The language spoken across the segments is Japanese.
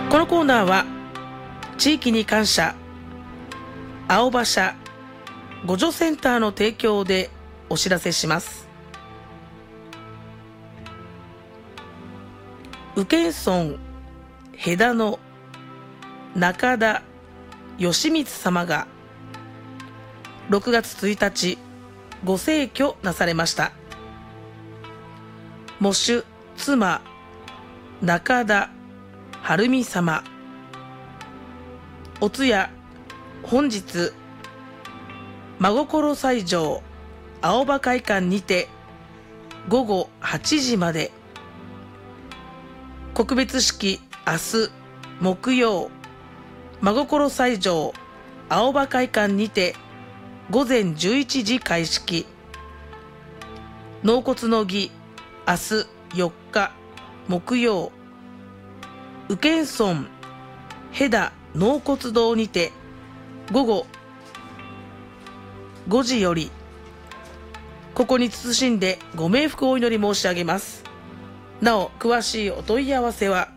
このコーナーは地域に感謝青葉社互助センターの提供でお知らせします。宇検村戸田の中田義満様が6月1日ご逝去なされました。喪主妻中田晴美様。お通夜本日真心斎場青葉会館にて午後8時まで。告別式明日木曜真心斎場青葉会館にて午前11時開式。納骨の儀明日4日木曜宇検村戸田納骨堂にて午後5時より。ここに謹んでご冥福をお祈り申し上げます。なお詳しいお問い合わせは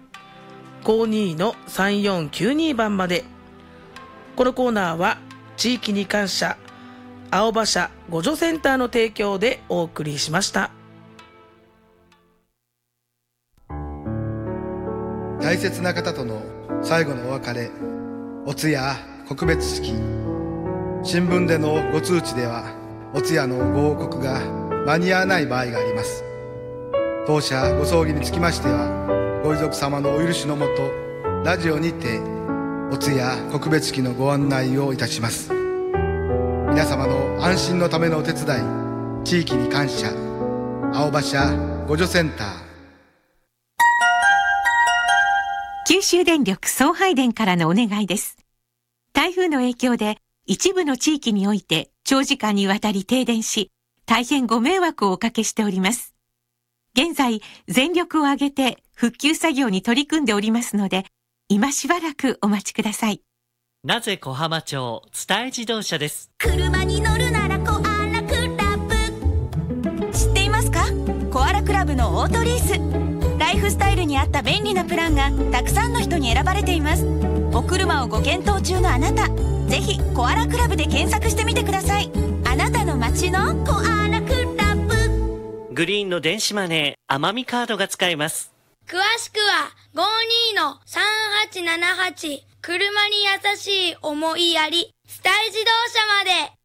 52-3492 番まで。このコーナーは地域に感謝青葉社互助センターの提供でお送りしました。 大切な方との最後のお別れ、お通夜告別式。新聞でのご通知ではお通夜のご報告が間に合わない場合があります。当社ご葬儀につきましてはご遺族様のお許しのもとラジオにてお通夜告別式のご案内をいたします。皆様の安心のためのお手伝い、地域に感謝青葉社互助センター。 九州電力送配電からのお願いです。台風の影響で一部の地域において長時間にわたり停電し、大変ご迷惑をおかけしております。現在全力を挙げて復旧作業に取り組んでおりますので、今しばらくお待ちください。 なぜ小浜町伝え自動車です。 車に乗るならコアラクラブ。知っていますか？コアラクラブのオートリース。ライフスタイルに合った便利なプランがたくさんの人に選ばれています。お車をご検討中のあなた、ぜひコアラクラブで検索してみてください。あなたの街のコアラクラブ。 グリーンの電子マネー奄美カードが使えます。 詳しくは 52-3878 車に優しい思いやりスタイ自動車まで。